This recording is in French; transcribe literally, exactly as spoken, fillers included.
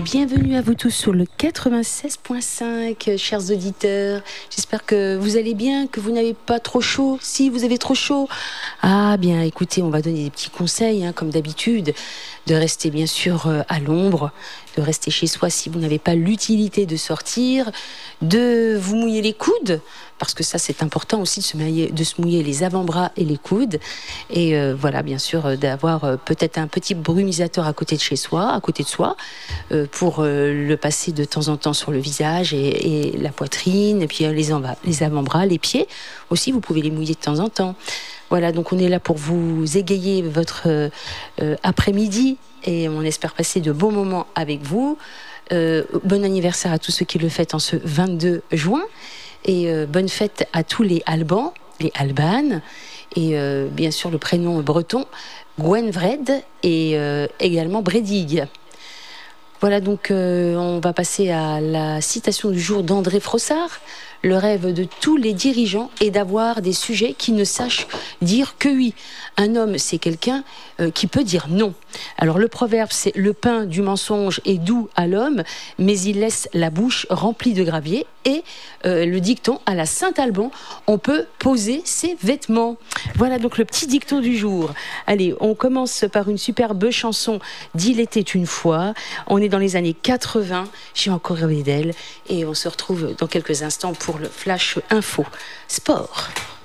Bienvenue à vous tous sur le quatre-vingt-seize point cinq, chers auditeurs. J'espère que vous allez bien, que vous n'avez pas trop chaud. Si vous avez trop chaud, ah bien écoutez, on va donner des petits conseils, hein, comme d'habitude, de rester bien sûr euh, à l'ombre, de rester chez soi si vous n'avez pas l'utilité de sortir, de vous mouiller les coudes, parce que ça c'est important aussi de se mouiller, de se mouiller les avant-bras et les coudes, et euh, voilà, bien sûr, euh, d'avoir euh, peut-être un petit brumisateur à côté de chez soi, à côté de soi, euh, pour euh, le passer de temps en temps sur le visage et, et la poitrine, et puis euh, les, enva- les avant-bras, les pieds aussi, vous pouvez les mouiller de temps en temps. Voilà, donc on est là pour vous égayer votre euh, euh, après-midi, et on espère passer de bons moments avec vous. Euh, bon anniversaire à tous ceux qui le fêtent en ce vingt-deux juin, et euh, bonne fête à tous les Albans, les Albanes, et euh, bien sûr le prénom breton Gwenvred, et euh, également Bredig. Voilà, donc euh, on va passer à la citation du jour d'André Frossard. Le rêve de tous les dirigeants est d'avoir des sujets qui ne sachent dire que oui. Un homme, c'est quelqu'un euh, qui peut dire non. Alors le proverbe, c'est: le pain du mensonge est doux à l'homme, mais il laisse la bouche remplie de gravier. Et euh, le dicton: à la Saint-Alban, on peut poser ses vêtements. Voilà donc le petit dicton du jour. Allez, on commence par une superbe chanson d'Il était une fois. On est dans les années quatre-vingts, chez Encore rêvé d'elle, et on se retrouve dans quelques instants pour le Flash Info Sport.